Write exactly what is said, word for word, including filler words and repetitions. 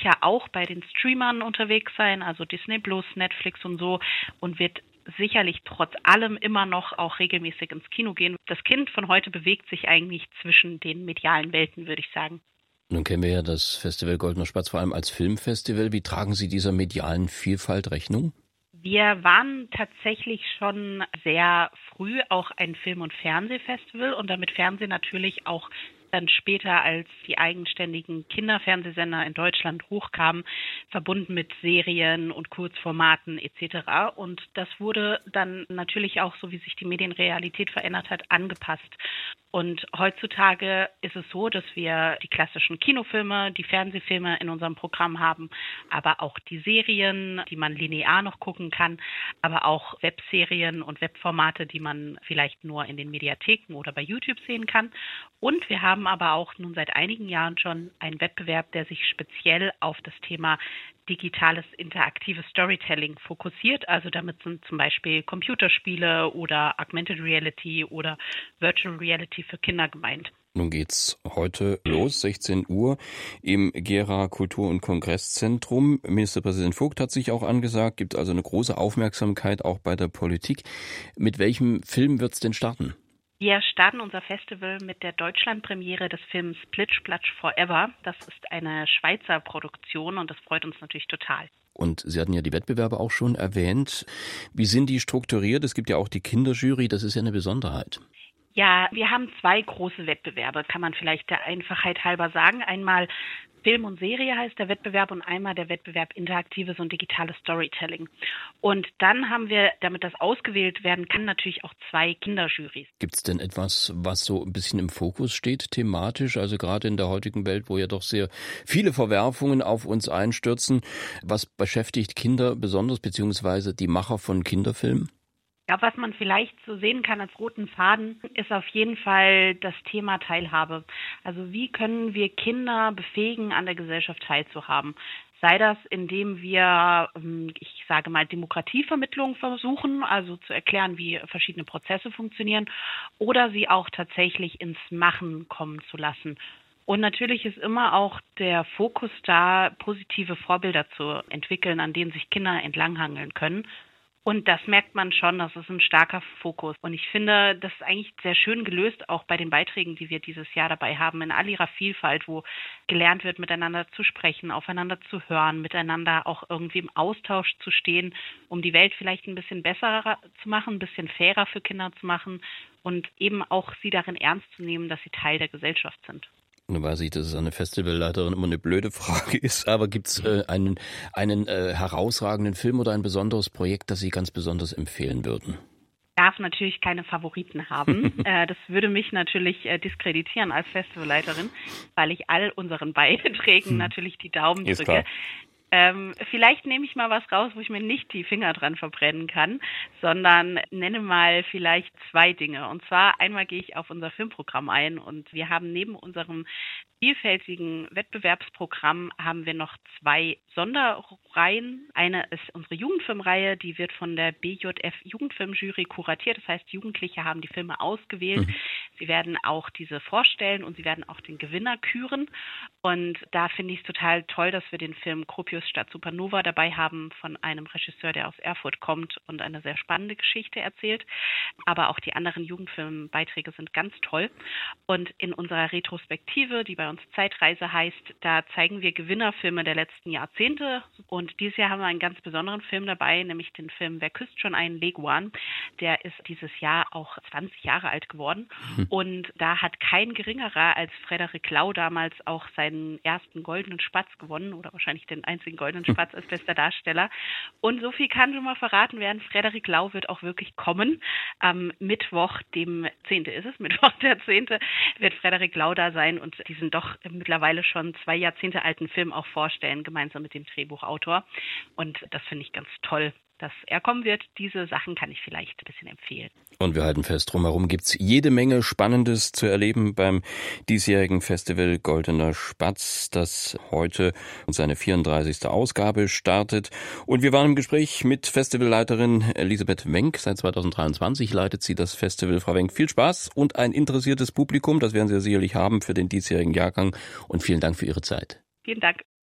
sicher auch bei den Streamern unterwegs sein, also Disney Plus, Netflix und so, und wird sicherlich trotz allem immer noch auch regelmäßig ins Kino gehen. Das Kind von heute bewegt sich eigentlich zwischen den medialen Welten, würde ich sagen. Nun kennen wir ja das Festival Goldener Spatz vor allem als Filmfestival. Wie tragen Sie dieser medialen Vielfalt Rechnung? Wir waren tatsächlich schon sehr früh auch ein Film- und Fernsehfestival und damit Fernsehen natürlich auch dann später, als die eigenständigen Kinderfernsehsender in Deutschland hochkamen, verbunden mit Serien und Kurzformaten et cetera. Und das wurde dann natürlich auch, so wie sich die Medienrealität verändert hat, angepasst. Und heutzutage ist es so, dass wir die klassischen Kinofilme, die Fernsehfilme in unserem Programm haben, aber auch die Serien, die man linear noch gucken kann, aber auch Webserien und Webformate, die man vielleicht nur in den Mediatheken oder bei YouTube sehen kann. Und wir haben aber auch nun seit einigen Jahren schon einen Wettbewerb, der sich speziell auf das Thema digitales interaktives Storytelling fokussiert. Also damit sind zum Beispiel Computerspiele oder Augmented Reality oder Virtual Reality für Kinder gemeint. Nun geht's heute los, sechzehn Uhr im Gera Kultur- und Kongresszentrum. Ministerpräsident Vogt hat sich auch angesagt, gibt also eine große Aufmerksamkeit auch bei der Politik. Mit welchem Film wird's denn starten? Wir starten unser Festival mit der Deutschlandpremiere des Films Plitsch Platsch Forever. Das ist eine Schweizer Produktion und das freut uns natürlich total. Und Sie hatten ja die Wettbewerbe auch schon erwähnt. Wie sind die strukturiert? Es gibt ja auch die Kinderjury, das ist ja eine Besonderheit. Ja, wir haben zwei große Wettbewerbe, kann man vielleicht der Einfachheit halber sagen. Einmal Film und Serie heißt der Wettbewerb und einmal der Wettbewerb Interaktives und Digitales Storytelling. Und dann haben wir, damit das ausgewählt werden kann, natürlich auch zwei Kinderjurys. Gibt es denn etwas, was so ein bisschen im Fokus steht, thematisch? Also gerade in der heutigen Welt, wo ja doch sehr viele Verwerfungen auf uns einstürzen. Was beschäftigt Kinder besonders, beziehungsweise die Macher von Kinderfilmen? Ja, was man vielleicht so sehen kann als roten Faden, ist auf jeden Fall das Thema Teilhabe. Also wie können wir Kinder befähigen, an der Gesellschaft teilzuhaben? Sei das, indem wir, ich sage mal, Demokratievermittlung versuchen, also zu erklären, wie verschiedene Prozesse funktionieren, oder sie auch tatsächlich ins Machen kommen zu lassen. Und natürlich ist immer auch der Fokus da, positive Vorbilder zu entwickeln, an denen sich Kinder entlanghangeln können. Und das merkt man schon, das ist ein starker Fokus. Und ich finde, das ist eigentlich sehr schön gelöst, auch bei den Beiträgen, die wir dieses Jahr dabei haben, in all ihrer Vielfalt, wo gelernt wird, miteinander zu sprechen, aufeinander zu hören, miteinander auch irgendwie im Austausch zu stehen, um die Welt vielleicht ein bisschen besser zu machen, ein bisschen fairer für Kinder zu machen und eben auch sie darin ernst zu nehmen, dass sie Teil der Gesellschaft sind. Nun weiß ich, dass es eine Festivalleiterin immer eine blöde Frage ist, aber gibt es äh, einen, einen äh, herausragenden Film oder ein besonderes Projekt, das Sie ganz besonders empfehlen würden? Ich darf natürlich keine Favoriten haben. äh, das würde mich natürlich äh, diskreditieren als Festivalleiterin, weil ich all unseren Beiträgen hm. natürlich die Daumen ist drücke. Klar. Ähm, vielleicht nehme ich mal was raus, wo ich mir nicht die Finger dran verbrennen kann, sondern nenne mal vielleicht zwei Dinge. Und zwar einmal gehe ich auf unser Filmprogramm ein und wir haben neben unserem vielfältigen Wettbewerbsprogramm haben wir noch zwei Sonderreihen. Eine ist unsere Jugendfilmreihe, die wird von der B J F Jugendfilmjury kuratiert. Das heißt, Jugendliche haben die Filme ausgewählt. Mhm. Sie werden auch diese vorstellen und sie werden auch den Gewinner küren. Und da finde ich es total toll, dass wir den Film Gropius statt Supernova dabei haben von einem Regisseur, der aus Erfurt kommt und eine sehr spannende Geschichte erzählt. Aber auch die anderen Jugendfilmbeiträge sind ganz toll. Und in unserer Retrospektive, die bei uns Zeitreise heißt, da zeigen wir Gewinnerfilme der letzten Jahrzehnte. Und dieses Jahr haben wir einen ganz besonderen Film dabei, nämlich den Film Wer küsst schon einen Leguan? Der ist dieses Jahr auch zwanzig Jahre alt geworden. Mhm. Und da hat kein geringerer als Frederik Lau damals auch seinen ersten Goldenen Spatz gewonnen oder wahrscheinlich den einzigen Goldenen Spatz als bester Darsteller. Und so viel kann schon mal verraten werden, Frederik Lau wird auch wirklich kommen. Am Mittwoch, dem zehnten ist es, Mittwoch der zehnte wird Frederik Lau da sein und diesen doch mittlerweile schon zwei Jahrzehnte alten Film auch vorstellen, gemeinsam mit dem Drehbuchautor. Und das finde ich ganz toll, dass er kommen wird. Diese Sachen kann ich vielleicht ein bisschen empfehlen. Und wir halten fest, drumherum gibt's jede Menge Spannendes zu erleben beim diesjährigen Festival Goldener Spatz, das heute seine vierunddreißigste Ausgabe startet. Und wir waren im Gespräch mit Festivalleiterin Elisabeth Wenck. Seit zweitausenddreiundzwanzig leitet sie das Festival. Frau Wenck, viel Spaß und ein interessiertes Publikum, das werden Sie sicherlich haben für den diesjährigen Jahrgang. Und vielen Dank für Ihre Zeit. Vielen Dank.